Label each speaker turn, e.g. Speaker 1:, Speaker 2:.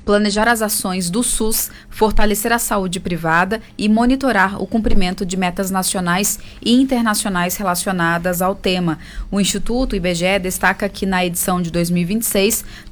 Speaker 1: planejar as ações do SUS, fortalecer a saúde privada e monitorar o cumprimento de metas nacionais e internacionais relacionadas ao tema. O Instituto IBGE destaca que na edição de 2026